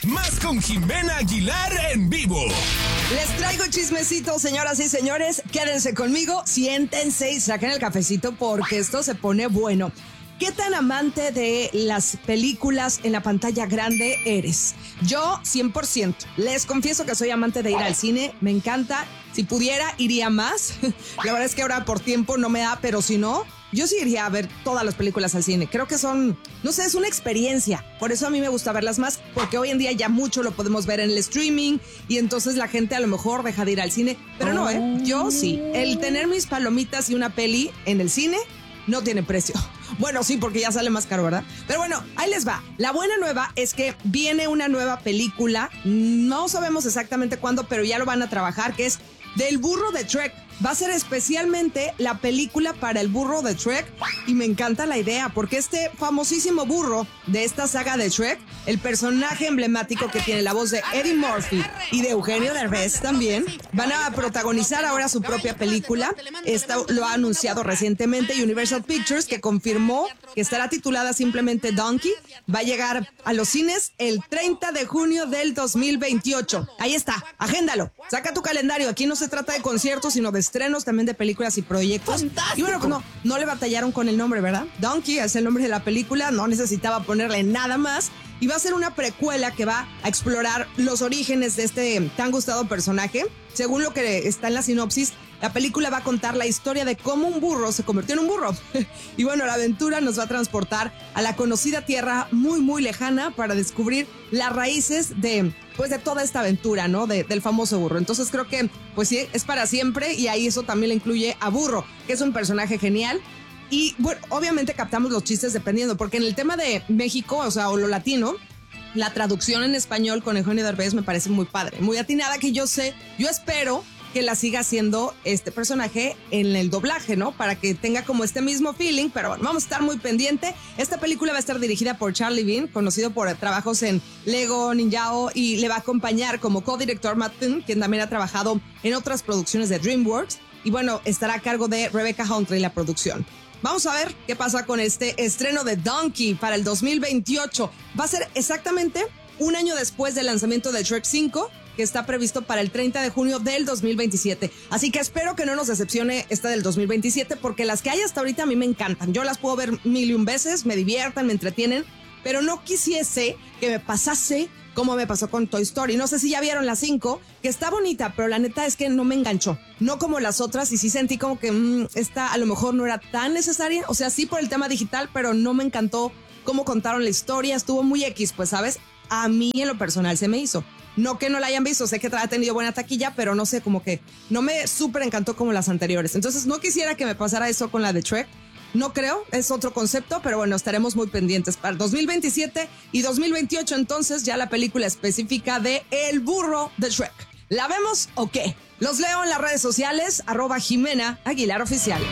Más con Jimena Aguilar en vivo. Les traigo chismecito, señoras y señores. Quédense conmigo, siéntense y saquen el cafecito porque esto se pone bueno. ¿Qué tan amante de las películas en la pantalla grande eres? Yo, 100%. Les confieso que soy amante de ir al cine. Me encanta. Si pudiera, iría más. La verdad es que ahora por tiempo no me da, pero si no, yo sí iría a ver todas las películas al cine. Creo que son, no sé, es una experiencia. Por eso a mí me gusta verlas más, porque hoy en día ya mucho lo podemos ver en el streaming y entonces la gente a lo mejor deja de ir al cine. Pero no, yo sí. El tener mis palomitas y una peli en el cine no tiene precio. Bueno, sí, porque ya sale más caro, ¿verdad? Pero bueno, ahí les va. La buena nueva es que viene una nueva película. No sabemos exactamente cuándo, pero ya lo van a trabajar, que es del burro de Shrek. Va a ser especialmente la película para el burro de Shrek y me encanta la idea porque este famosísimo burro de esta saga de Shrek, el personaje emblemático que tiene la voz de Eddie Murphy y de Eugenio Derbez también, van a protagonizar ahora su propia película. Esto lo ha anunciado recientemente Universal Pictures, que confirmó que estará titulada simplemente Donkey. Va a llegar a los cines el 30 de junio del 2028. Ahí está, agéndalo, saca tu calendario. Aquí no se trata de conciertos, sino de estrenos también de películas y proyectos. ¡Fantástico! Y bueno, pues no le batallaron con el nombre, ¿verdad? Donkey es el nombre de la película, no necesitaba ponerle nada más. Y va a ser una precuela que va a explorar los orígenes de este tan gustado personaje. Según lo que está en la sinopsis, la película va a contar la historia de cómo un burro se convirtió en un burro. Y bueno, la aventura nos va a transportar a la conocida tierra muy, muy lejana para descubrir las raíces de toda esta aventura, ¿no? Del famoso burro. Entonces creo que, pues sí, es para siempre y ahí eso también le incluye a Burro, que es un personaje genial. Y bueno, obviamente captamos los chistes dependiendo, porque en el tema de México, o sea, o lo latino, la traducción en español con Eugenio Derbez me parece muy padre, muy atinada, que yo espero que la siga haciendo este personaje en el doblaje, ¿no? Para que tenga como este mismo feeling, pero bueno, vamos a estar muy pendiente. Esta película va a estar dirigida por Charlie Bean, conocido por trabajos en Lego, Ninjago, y le va a acompañar como co-director Matt Finn, quien también ha trabajado en otras producciones de DreamWorks, y bueno, estará a cargo de Rebecca Huntley la producción. Vamos a ver qué pasa con este estreno de Donkey para el 2028. Va a ser exactamente un año después del lanzamiento de Shrek 5, que está previsto para el 30 de junio del 2027. Así que espero que no nos decepcione esta del 2027, porque las que hay hasta ahorita a mí me encantan. Yo las puedo ver 1001 veces, me diviertan, me entretienen, pero no quisiese que me pasase como me pasó con Toy Story. No sé si ya vieron la 5, que está bonita, pero la neta es que no me enganchó. No como las otras, y sí sentí como que esta a lo mejor no era tan necesaria. O sea, sí por el tema digital, pero no me encantó cómo contaron la historia. Estuvo muy X, pues, ¿sabes? A mí en lo personal se me hizo. No que no la hayan visto, sé que ha tenido buena taquilla, pero no sé, como que no me súper encantó como las anteriores. Entonces no quisiera que me pasara eso con la de Shrek. No creo, es otro concepto, pero bueno, estaremos muy pendientes para 2027 y 2028, entonces ya la película específica de El burro de Shrek. ¿La vemos o qué? Los leo en las redes sociales, @Jimena Aguilar Oficial.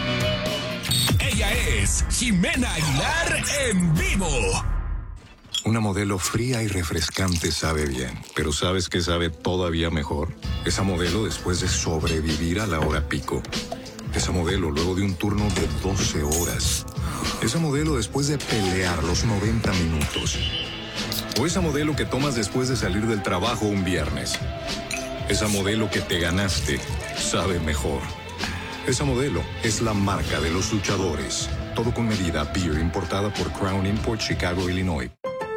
Ella es Jimena Aguilar en vivo. Una modelo fría y refrescante sabe bien, pero ¿sabes qué sabe todavía mejor? Esa modelo después de sobrevivir a la hora pico. Esa modelo luego de un turno de 12 horas. Esa modelo después de pelear los 90 minutos. O esa modelo que tomas después de salir del trabajo un viernes. Esa modelo que te ganaste sabe mejor. Esa modelo es la marca de los luchadores. Todo con medida. Beer importada por Crown Import, Chicago, Illinois.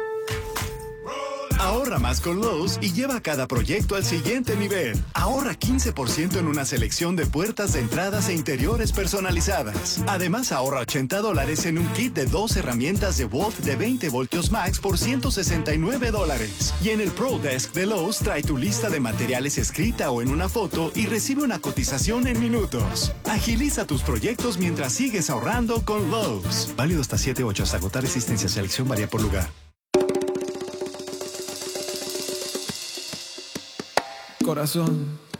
Ahorra más con Lowe's y lleva cada proyecto al siguiente nivel. Ahorra 15% en una selección de puertas de entradas e interiores personalizadas. Además, ahorra $80 en un kit de 2 herramientas de Volt de 20 voltios max por $169. Y en el Pro Desk de Lowe's trae tu lista de materiales escrita o en una foto y recibe una cotización en minutos. Agiliza tus proyectos mientras sigues ahorrando con Lowe's. Válido hasta 7/8. Hasta agotar existencia. Selección varía por lugar. Corazón,